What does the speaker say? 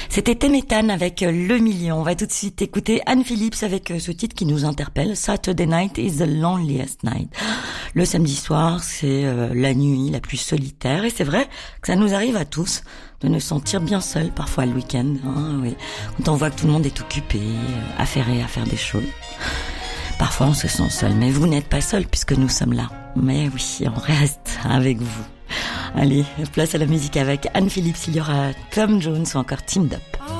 C'était Temetan avec Le Million. On va tout de suite écouter Anne Phillips avec ce titre qui nous interpelle. Saturday night is the loneliest night. Le samedi soir, c'est la nuit la plus solitaire. Et c'est vrai que ça nous arrive à tous de nous sentir bien seuls parfois le week-end. Hein, oui. Quand on voit que tout le monde est occupé, affairé à faire des choses. Parfois on se sent seul, mais vous n'êtes pas seul puisque nous sommes là. Mais oui, on reste avec vous. Allez, place à la musique avec Anne Phillips, il y aura Tom Jones ou encore Teamed Up.